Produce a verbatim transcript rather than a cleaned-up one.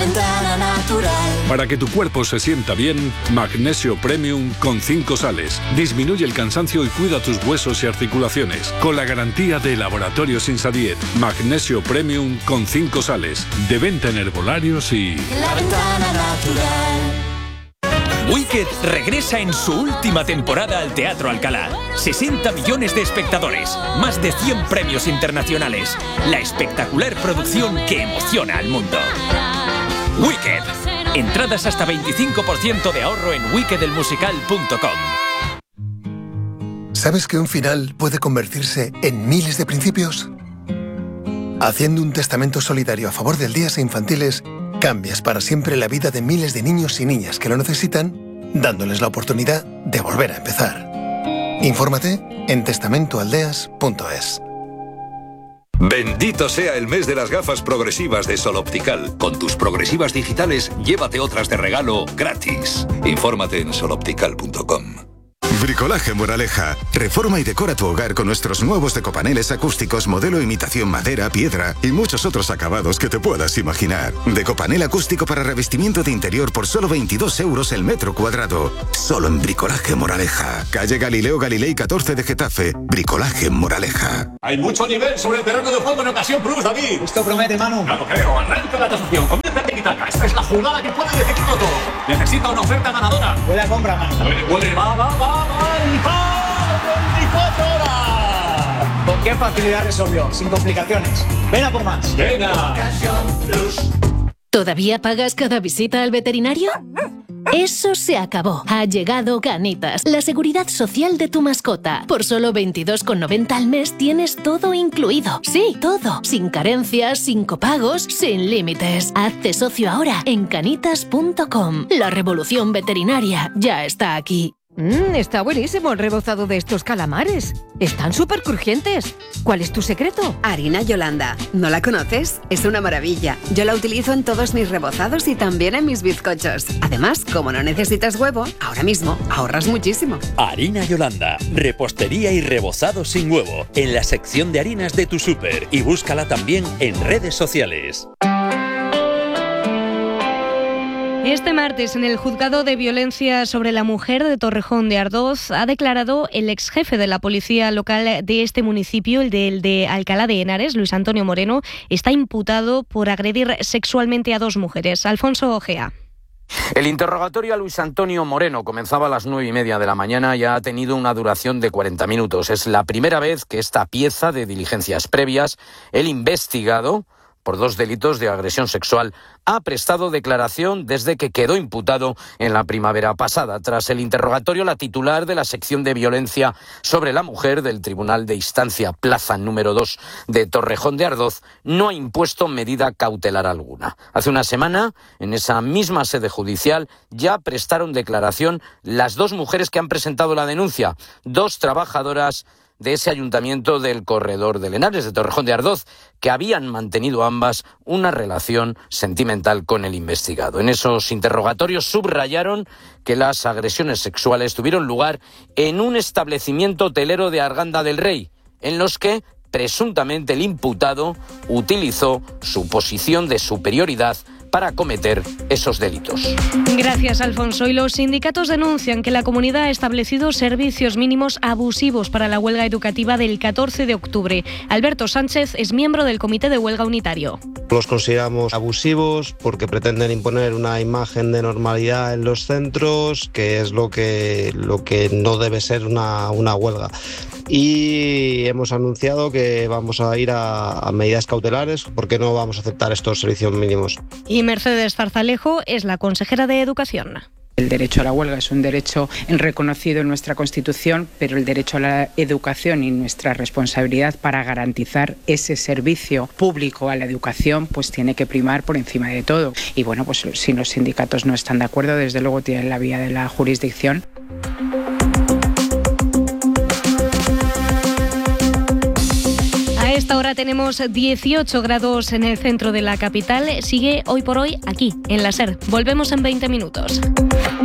Ventana Natural. Para que tu cuerpo se sienta bien, Magnesio Premium con cinco sales. Disminuye el cansancio y cuida tus huesos y articulaciones. Con la garantía de Laboratorios Insadiet. Magnesio Premium con cinco sales. De venta en herbolarios y... La Ventana Natural. Wicked regresa en su última temporada al Teatro Alcalá. sesenta millones de espectadores, más de cien premios internacionales. La espectacular producción que emociona al mundo. Wicked. Entradas hasta veinticinco por ciento de ahorro en wicked el musical punto com. ¿Sabes que un final puede convertirse en miles de principios? Haciendo un testamento solidario a favor del Días Infantiles, cambias para siempre la vida de miles de niños y niñas que lo necesitan, dándoles la oportunidad de volver a empezar. Infórmate en testamento aldeas punto es. Bendito sea el mes de las gafas progresivas de Sol Optical. Con tus progresivas digitales, llévate otras de regalo gratis. Infórmate en sol optical punto com. Bricolaje Moraleja. Reforma y decora tu hogar con nuestros nuevos decopaneles acústicos modelo imitación madera, piedra y muchos otros acabados que te puedas imaginar. Decopanel acústico para revestimiento de interior por solo veintidós euros el metro cuadrado. Solo en Bricolaje Moraleja. Calle Galileo Galilei catorce de Getafe. Bricolaje Moraleja. Hay mucho nivel sobre el terreno de juego en Ocasión Plus, David. Esto promete, Manu. No lo creo. Arranca la tasación. Comienza el tiki-taka. Esta es la jugada que puede decidirlo todo. Necesita una oferta ganadora. Buena compra, Manu. Puede, puede. Va, va, va, va. veinticuatro horas. ¿Con qué facilidad resolvió? Sin complicaciones. Ven a por más. Venga. ¿Todavía pagas cada visita al veterinario? Eso se acabó. Ha llegado Canitas, la seguridad social de tu mascota. Por solo veintidós con noventa al mes tienes todo incluido. Sí, todo. Sin carencias, sin copagos, sin límites. Hazte socio ahora en canitas punto com. La revolución veterinaria ya está aquí. Mmm, está buenísimo el rebozado de estos calamares. Están súper crujientes. ¿Cuál es tu secreto? Harina Yolanda. ¿No la conoces? Es una maravilla. Yo la utilizo en todos mis rebozados y también en mis bizcochos. Además, como no necesitas huevo, ahora mismo ahorras muchísimo. Harina Yolanda. Repostería y rebozado sin huevo. En la sección de harinas de tu súper. Y búscala también en redes sociales. Este martes, en el Juzgado de Violencia sobre la Mujer de Torrejón de Ardoz, ha declarado el ex jefe de la policía local de este municipio, el de, el de Alcalá de Henares, Luis Antonio Moreno, está imputado por agredir sexualmente a dos mujeres. Alfonso Ojea. El interrogatorio a Luis Antonio Moreno comenzaba a las nueve y media de la mañana y ha tenido una duración de cuarenta minutos. Es la primera vez que esta pieza de diligencias previas, el investigado por dos delitos de agresión sexual, ha prestado declaración desde que quedó imputado en la primavera pasada. Tras el interrogatorio, la titular de la sección de violencia sobre la mujer del Tribunal de Instancia Plaza número dos de Torrejón de Ardoz no ha impuesto medida cautelar alguna. Hace una semana, en esa misma sede judicial, ya prestaron declaración las dos mujeres que han presentado la denuncia, dos trabajadoras de ese ayuntamiento del Corredor de Henares, de Torrejón de Ardoz, que habían mantenido ambas una relación sentimental con el investigado. En esos interrogatorios subrayaron que las agresiones sexuales tuvieron lugar en un establecimiento hotelero de Arganda del Rey, en los que presuntamente el imputado utilizó su posición de superioridad para cometer esos delitos. Gracias, Alfonso. Y los sindicatos denuncian que la comunidad ha establecido servicios mínimos abusivos para la huelga educativa del catorce de octubre. Alberto Sánchez es miembro del Comité de Huelga Unitario. Los consideramos abusivos porque pretenden imponer una imagen de normalidad en los centros, que es lo que, lo que no debe ser una, una huelga. Y hemos anunciado que vamos a ir a, a medidas cautelares porque no vamos a aceptar estos servicios mínimos. Y Mercedes Zarzalejo es la consejera de Educación. El derecho a la huelga es un derecho reconocido en nuestra Constitución, pero el derecho a la educación y nuestra responsabilidad para garantizar ese servicio público a la educación pues tiene que primar por encima de todo. Y bueno, pues si los sindicatos no están de acuerdo, desde luego tienen la vía de la jurisdicción. A esta hora tenemos dieciocho grados en el centro de la capital. Sigue hoy por hoy aquí, en la SER. Volvemos en veinte minutos.